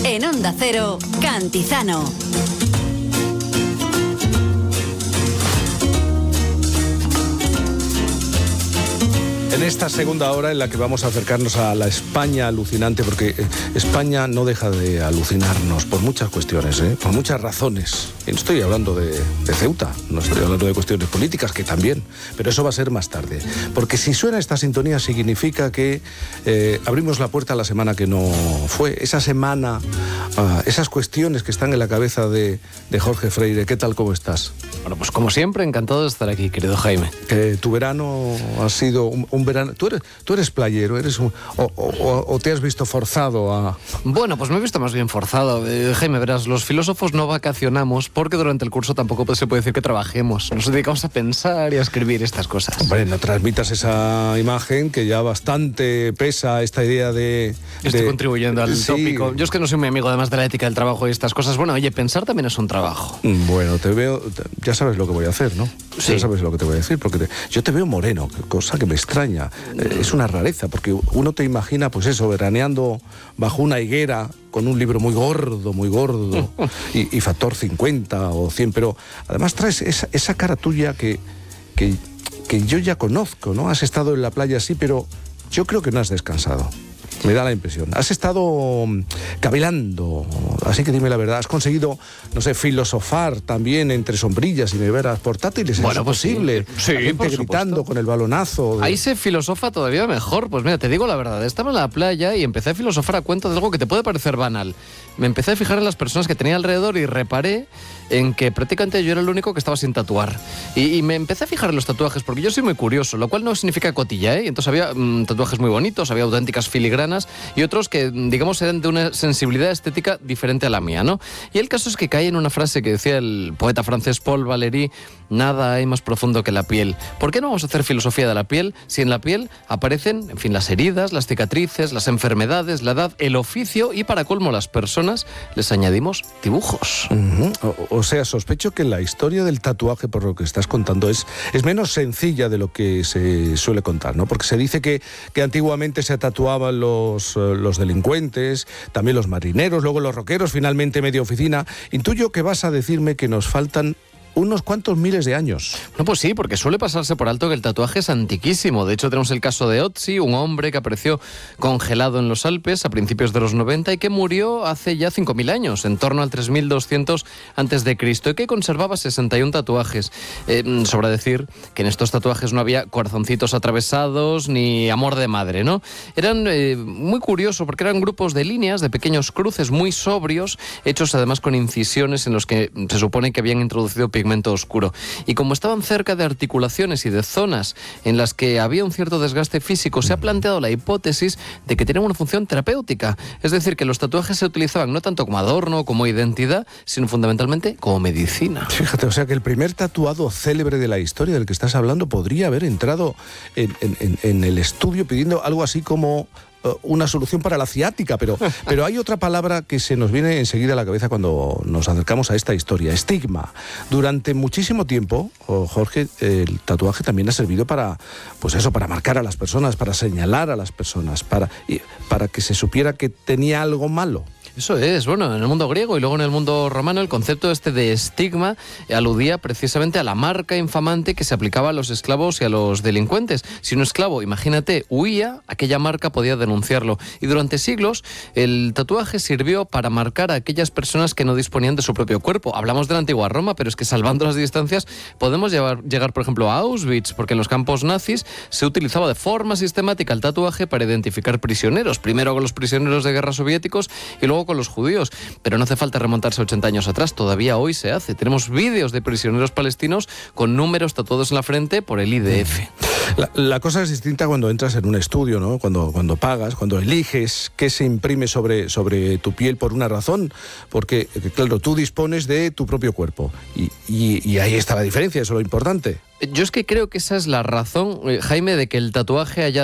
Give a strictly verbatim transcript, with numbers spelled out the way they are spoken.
En Onda Cero, Cantizano. En esta segunda hora en la que vamos a acercarnos a la España alucinante, porque España no deja de alucinarnos por muchas cuestiones, ¿eh? Por muchas razones. Y no estoy hablando de, de Ceuta, no estoy hablando de cuestiones políticas, que también, pero eso va a ser más tarde. Porque si suena esta sintonía significa que eh, abrimos la puerta a la semana que no fue. Esa semana, uh, esas cuestiones que están en la cabeza de, de Jorge Freire. ¿Qué tal, cómo estás? Bueno, pues como siempre, encantado de estar aquí, querido Jaime. Eh, tu verano ha sido un, un verano... ¿Tú eres, tú eres playero? Eres un, o, o, ¿O te has visto forzado a...? Bueno, pues me he visto más bien forzado. Eh, Jaime, verás, los filósofos no vacacionamos porque durante el curso tampoco se puede decir que trabajemos. Nos dedicamos a pensar y a escribir estas cosas. Hombre, no transmitas esa imagen que ya bastante pesa esta idea de... Estoy de... contribuyendo al sí. tópico. Yo es que no soy muy amigo, además de la ética del trabajo y estas cosas. Bueno, oye, pensar también es un trabajo. Bueno, te veo... Ya sabes lo que voy a hacer, ¿no? Sí. Ya sabes lo que te voy a decir, porque te... yo te veo moreno, cosa que me extraña. Eh, es una rareza, porque uno te imagina, pues eso, veraneando bajo una higuera con un libro muy gordo, muy gordo, y, y factor cincuenta o cien, pero además traes esa, esa cara tuya que, que, que yo ya conozco, ¿no? Has estado en la playa, sí, pero yo creo que no has descansado. Me da la impresión. Has estado cavilando, así que dime la verdad. Has conseguido, no sé, filosofar también entre sombrillas y neveras portátiles. Bueno, ¿Es pues posible? Sí, la gente por gritando supuesto. Con el balonazo. De... Ahí se filosofa todavía mejor. Pues mira, te digo la verdad. Estaba en la playa y empecé a filosofar a cuento de algo que te puede parecer banal. Me empecé a fijar en las personas que tenía alrededor y reparé en que prácticamente yo era el único que estaba sin tatuar. Y, y me empecé a fijar en los tatuajes, porque yo soy muy curioso, lo cual no significa cotilla, ¿eh? Entonces había mmm, tatuajes muy bonitos, había auténticas filigranas y otros que, digamos, eran de una sensibilidad estética diferente a la mía, ¿no? Y el caso es que caí en una frase que decía el poeta francés Paul Valéry: nada hay más profundo que la piel. ¿Por qué no vamos a hacer filosofía de la piel si en la piel aparecen, en fin, las heridas, las cicatrices, las enfermedades, la edad, el oficio y, para colmo, las personas les añadimos dibujos? Uh-huh. o, o sea, sospecho que la historia del tatuaje, por lo que estás contando, es, es menos sencilla de lo que se suele contar, ¿no? Porque se dice que, que antiguamente se tatuaban los, los delincuentes, también los marineros, luego los rockeros, finalmente media oficina. Intuyo que vas a decirme que nos faltan unos cuantos miles de años. No, pues sí, porque suele pasarse por alto que el tatuaje es antiquísimo. De hecho, tenemos el caso de Otzi, un hombre que apareció congelado en los Alpes a principios de los noventa y que murió hace ya cinco mil años, en torno al tres mil doscientos antes de Cristo, y que conservaba sesenta y uno tatuajes. Eh, sobra decir que en estos tatuajes no había corazoncitos atravesados ni amor de madre, ¿no? Eran eh, muy curiosos porque eran grupos de líneas, de pequeños cruces muy sobrios, hechos además con incisiones en los que se supone que habían introducido pigmento oscuro. Y como estaban cerca de articulaciones y de zonas en las que había un cierto desgaste físico, se ha planteado la hipótesis de que tienen una función terapéutica. Es decir, que los tatuajes se utilizaban no tanto como adorno, como identidad, sino fundamentalmente como medicina. Fíjate, o sea que el primer tatuado célebre de la historia del que estás hablando podría haber entrado en, en, en el estudio pidiendo algo así como una solución para la ciática, pero, pero hay otra palabra que se nos viene enseguida a la cabeza cuando nos acercamos a esta historia: estigma. Durante muchísimo tiempo, oh, Jorge, el tatuaje también ha servido para, pues eso, para marcar a las personas, para señalar a las personas, para, para que se supiera que tenía algo malo. Eso es, bueno, en el mundo griego y luego en el mundo romano el concepto este de estigma aludía precisamente a la marca infamante que se aplicaba a los esclavos y a los delincuentes. Si un esclavo, imagínate, huía, aquella marca podía denunciarlo. Y durante siglos el tatuaje sirvió para marcar a aquellas personas que no disponían de su propio cuerpo. Hablamos de la antigua Roma, pero es que salvando las distancias podemos llevar, llegar, por ejemplo, a Auschwitz, porque en los campos nazis se utilizaba de forma sistemática el tatuaje para identificar prisioneros. Primero con los prisioneros de guerra soviéticos y luego con los judíos, pero no hace falta remontarse ochenta años atrás, todavía hoy se hace. Tenemos vídeos de prisioneros palestinos con números tatuados en la frente por el I D F. La, la cosa es distinta cuando entras en un estudio, ¿no? Cuando, cuando pagas, cuando eliges qué se imprime sobre, sobre tu piel por una razón, porque, claro, tú dispones de tu propio cuerpo y, y, y ahí está la diferencia, eso es lo importante. Yo es que creo que esa es la razón, Jaime, de que el tatuaje haya